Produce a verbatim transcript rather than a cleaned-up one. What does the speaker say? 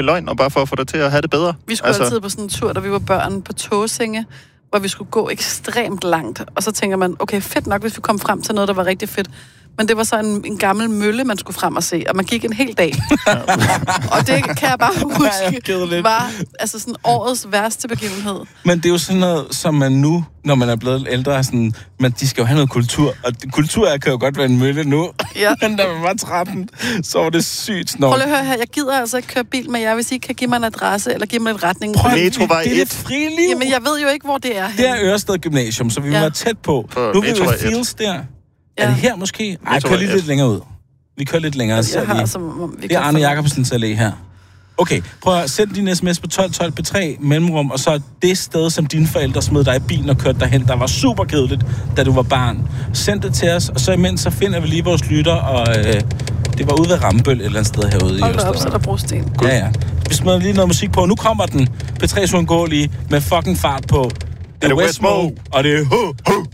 løgn, og bare for at få dig til at have det bedre. Vi skulle altså... altid på sådan en tur, da vi var børn på togsenge, hvor vi skulle gå ekstremt langt. Og så tænker man, okay, fedt nok, hvis vi kom frem til noget, der var rigtig fedt. Men det var så en, en gammel mølle, man skulle frem og se, og man gik en hel dag. Og det kan jeg bare huske, var altså sådan årets værste begivenhed. Men det er jo sådan noget, som man nu, når man er blevet ældre, er sådan, men de skal jo have noget kultur, og kultur kan jo godt være en mølle nu. Ja. Men da man var tretten, så var det sygt snart. Prøv lige at høre her, jeg gider altså ikke køre bil med jer, hvis I ikke kan give mig en adresse, eller give mig en retning. Prøv, Metrovej det er et friliv. Jamen, jeg ved jo ikke, hvor det er henne. Det er Ørsted Gymnasium, så vi ja. var tæt på. på nu er vi ved Fields der. Ja. Er det her måske? Nej, kører lige lidt længere ud. Vi kører lidt længere. Jeg har, altså, det er Arne Jacobsens allé her. Okay, prøv at sende din sms på tolv tolv P tre mellemrum, og så det sted, som dine forældre smed dig i bilen og kørte derhen, der var super kedeligt, da du var barn. Send det til os, og så imens så finder vi lige vores lytter, og øh, det var ude ved Rambøl et eller andet sted herude. Hold da op, så der brosten. Ja, ja. Vi smed lige noget musik på. Nu kommer den. P tre's uundgåelige med fucking fart på. Det er Westmo, og det er ho, ho.